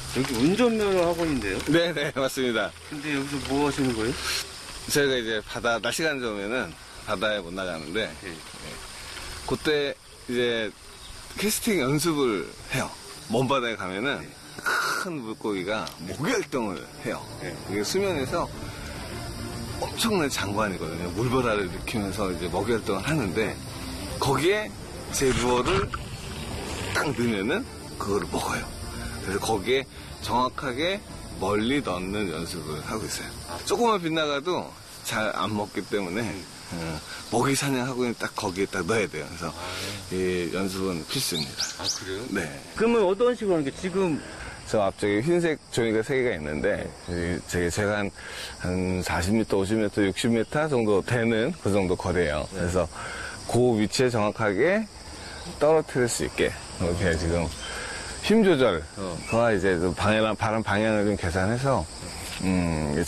여기 운전면허 학원인데요? 네네, 맞습니다. 근데 여기서 뭐 하시는 거예요? 저희가 이제 날씨가 안 좋으면은 바다에 못 나가는데, 네. 그때 이제 캐스팅 연습을 해요. 먼 바다에 가면은 큰 물고기가 목욕활동을 해요. 네. 이게 수면에서 엄청난 장관이거든요. 물보라를 일으키면서 이제 먹이활동을 하는데, 거기에 제 루어를 딱 넣으면은 그거를 먹어요. 그래서 거기에 정확하게 멀리 넣는 연습을 하고 있어요. 조금만 빗나가도 잘 안 먹기 때문에 먹이 사냥하고 딱 거기에 딱 넣어야 돼요. 그래서 이 연습은 필수입니다. 아, 그래요? 네. 그러면 어떤 식으로 하는 게 지금 저 앞쪽에 흰색 종이가 3개가 있는데, 제가 한 40m, 50m, 60m 정도 되는 그 정도 거리예요. 그래서 그 위치에 정확하게 떨어뜨릴 수 있게 이렇게 지금 힘 조절, 그와 이제 바람 방향을 좀 계산해서